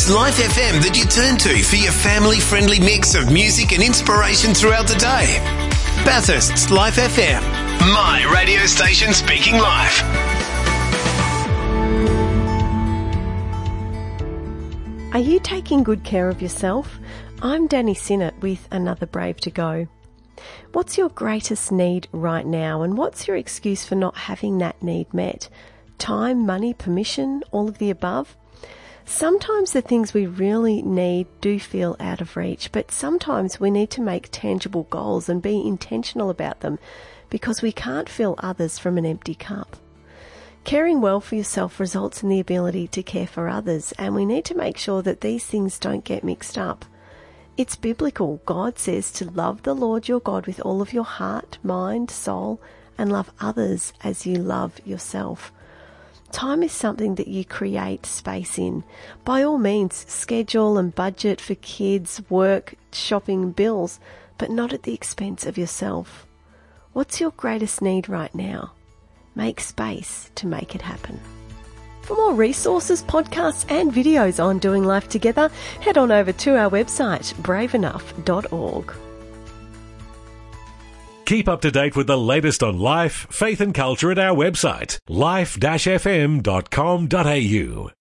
It's Life FM that you turn to for your family-friendly mix of music and inspiration throughout the day. Bathurst's Life FM, my radio station speaking life. Are you taking good care of yourself? I'm Danny Sinnott with another Brave to Go. What's your greatest need right now, and what's your excuse for not having that need met? Time, money, permission, all of the above? Sometimes the things we really need do feel out of reach, but sometimes we need to make tangible goals and be intentional about them because we can't fill others from an empty cup. Caring well for yourself results in the ability to care for others, and we need to make sure that these things don't get mixed up. It's biblical. God says to love the Lord your God with all of your heart, mind, soul, and love others as you love yourself. Time is something that you create space in. By all means, schedule and budget for kids, work, shopping, bills, but not at the expense of yourself. What's your greatest need right now? Make space to make it happen. For more resources, podcasts and videos on doing life together, head on over to our website, braveenough.org. Keep up to date with the latest on life, faith and culture at our website, life-fm.com.au.